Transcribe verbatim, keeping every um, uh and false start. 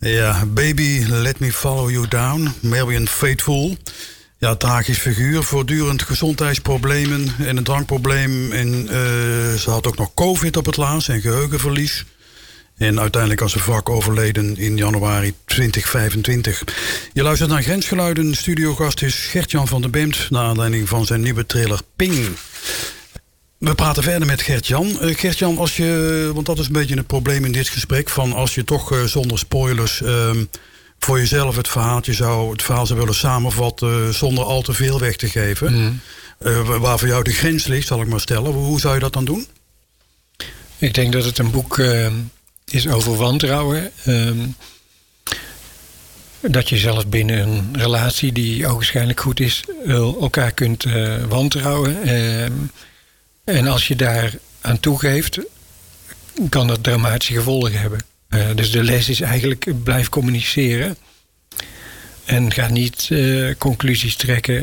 Ja, Baby, Let Me Follow You Down. Marianne Faithfull. Ja, tragisch figuur. Voortdurend gezondheidsproblemen en een drankprobleem. En uh, ze had ook nog COVID op het laatst en geheugenverlies. En uiteindelijk als ze vlak overleden in januari twintig vijfentwintig. Je luistert naar Grensgeluiden. Studiogast is Gert-Jan van der Beemt, naar aanleiding van zijn nieuwe thriller Ping. We praten verder met Gert-Jan. Uh, Gert-Jan, als je, want dat is een beetje het probleem in dit gesprek, van als je toch uh, zonder spoilers uh, voor jezelf het verhaaltje zou, het verhaal zou willen samenvatten, uh, zonder al te veel weg te geven. Mm. Uh, waar voor jou de grens ligt, zal ik maar stellen. Hoe zou je dat dan doen? Ik denk dat het een boek uh, is over wantrouwen. Uh, dat je zelfs binnen een relatie die ogenschijnlijk goed is, uh, elkaar kunt uh, wantrouwen. Uh, En als je daar aan toegeeft, kan dat dramatische gevolgen hebben. Uh, dus de les is eigenlijk, blijf communiceren. En ga niet uh, conclusies trekken